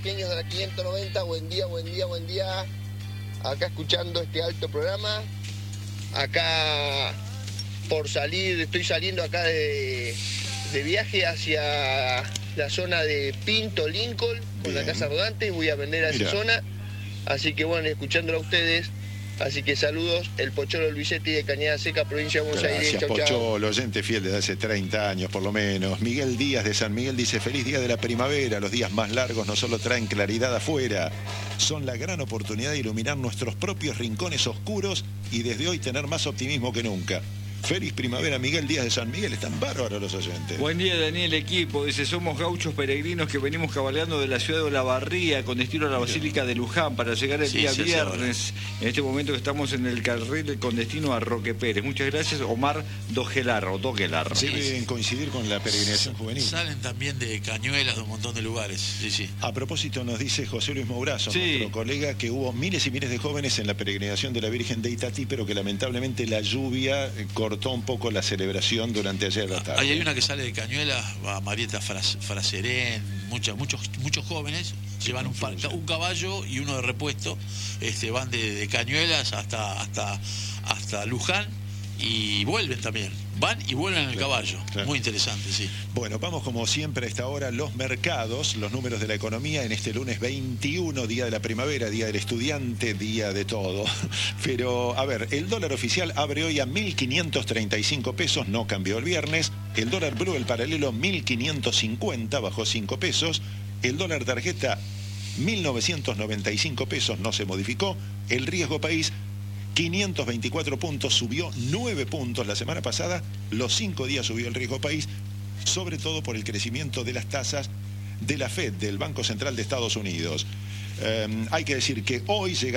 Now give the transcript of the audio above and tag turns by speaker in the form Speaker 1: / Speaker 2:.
Speaker 1: chaqueños de la 590, buen día, buen día, buen día. Acá escuchando este alto programa. Acá por salir, estoy saliendo acá de viaje hacia la zona de Pinto, Lincoln, con la casa rodante. Voy a vender a esa zona. Así que bueno, escuchándolo a ustedes. Así que saludos, el Pocholo Luisetti de Cañada Seca, provincia de Buenos Aires.
Speaker 2: Gracias, Pocholo, oyente fiel desde hace 30 años por lo menos. Miguel Díaz de San Miguel dice: feliz día de la primavera. Los días más largos no solo traen claridad afuera, son la gran oportunidad de iluminar nuestros propios rincones oscuros y desde hoy tener más optimismo que nunca. Feliz primavera, Miguel Díaz de San Miguel. Están bárbaros los oyentes.
Speaker 3: Buen día, Daniel, equipo. Dice: somos gauchos peregrinos que venimos cabalgando de la ciudad de Olavarría con destino a la Basílica de Luján para llegar el día viernes. En este momento que estamos en el carril con destino a Roque Pérez. Muchas gracias, Omar Dogelar.
Speaker 2: Deben coincidir con la peregrinación juvenil.
Speaker 4: Salen también de Cañuelas, de un montón de lugares. Sí.
Speaker 2: A propósito, nos dice José Luis Mourazo, nuestro colega, que hubo miles y miles de jóvenes en la peregrinación de la Virgen de Itatí, pero que lamentablemente la lluvia cortó un poco la celebración durante ayer la tarde.
Speaker 4: Ahí hay una que sale de Cañuelas, va Marieta Fraserén, muchos jóvenes, llevan un caballo y uno de repuesto, van de Cañuelas hasta Luján y vuelven también. Van y vuelven en el caballo. Muy interesante, sí.
Speaker 2: Bueno, vamos como siempre a esta hora, los mercados, los números de la economía en este lunes 21, día de la primavera, día del estudiante, día de todo. Pero, a ver, el dólar oficial abre hoy a 1.535 pesos, no cambió el viernes. El dólar blue, el paralelo, 1.550, bajó 5 pesos. El dólar tarjeta, 1.995 pesos, no se modificó. El riesgo país, 524 puntos, subió 9 puntos la semana pasada. Los 5 días subió el riesgo país, sobre todo por el crecimiento de las tasas de la FED, del Banco Central de Estados Unidos. Hay que decir que hoy llega